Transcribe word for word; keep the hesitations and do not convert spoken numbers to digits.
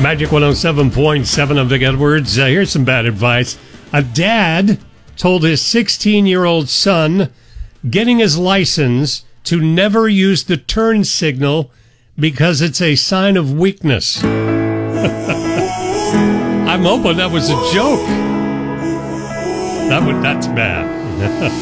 Magic one oh seven point seven, I'm Vic Edwards. Uh, here's some bad advice. A dad told his sixteen-year-old son getting his license to never use the turn signal because it's a sign of weakness. I'm hoping that was a joke. That would, that's bad.